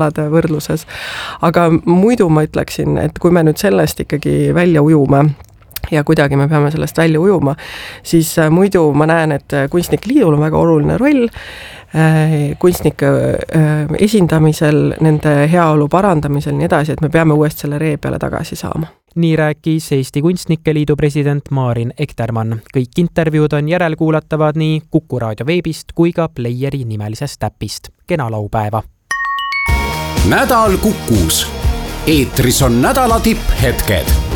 võrdluses. Aga muidu ma ütleksin, et kui me nüüd sellest ikkagi välja ujume, ja kuidagi me peame sellest välja ujuma, siis muidu ma näen, et kunstnike liidul on väga oluline roll kunstnike esindamisel, nende heaolu parandamisel nii edasi, et me peame uuesti selle ree peale tagasi saama. Nii rääkis Eesti Kunstnike Liidu president Maarin Ektermann. Kõik intervjuud on järelkuulatavad nii Kuku raadio veebist kui ka Playeri nimelisest äpist. Kena laupäeva! Nädal Kukus. Eetris on nädala tipphetked.